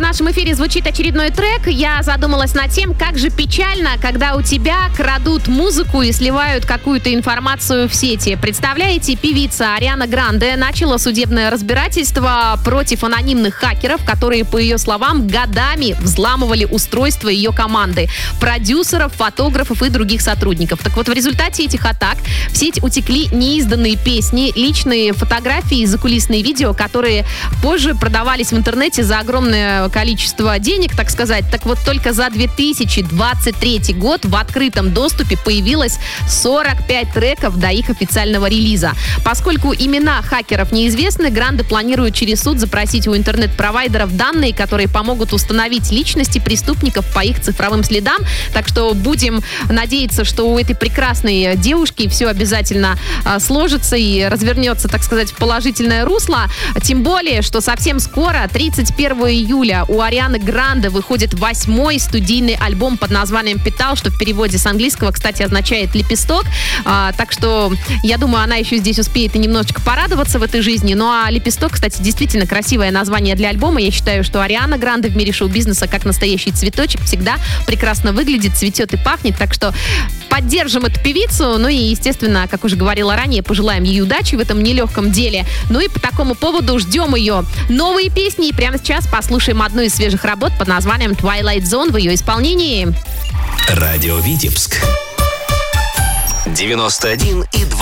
нашем эфире звучит очередной трек. Я задумалась над тем, как же печально, когда у тебя крадут музыку и сливают какую-то информацию в сети. Представляете, певица Ариана Гранде начала судебное разбирательство против анонимных хакеров, которые, по ее словам, годами взламывали устройства ее команды, продюсеров, фотографов и других сотрудников. Так вот, в результате этих атак в сеть утекли неизданные песни, личные фотографии и закулисные видео, которые позже продавались в интернете за огромное количество денег, так сказать. Так вот, только за 2023 год в открытом доступе появилось 45 треков до их официального релиза. Поскольку имена хакеров неизвестны, Гранде планирует через суд запросить у интернет-провайдеров данные, которые помогут установить личности преступников по их цифровым следам. Так что будем надеяться, что у этой прекрасной девушки все обязательно сложится и развернется, так сказать, в положительное русло. Тем более, что совсем скоро, 31 июля, у Арианы Гранде выходит 8-й студийный альбом под названием «Петал», что в переводе с английского, кстати, означает «лепесток». Так что, я думаю, она еще здесь успеет и немножечко порадоваться в этой жизни. Ну а «Лепесток», кстати, действительно красивое название для альбома. Я считаю, что Ариана Гранде в мире шоу-бизнеса как настоящий цветочек всегда прекрасно выглядит, цветет и пахнет. Так что поддержим эту певицу. Ну и, естественно, как уже говорила ранее, пожелаем ей удачи в этом нелегком деле. Ну и по такому поводу ждем ее новые песни. И прямо сейчас послушаем одну из свежих работ под названием Twilight Zone в ее исполнении. Радио Витебск 91,2.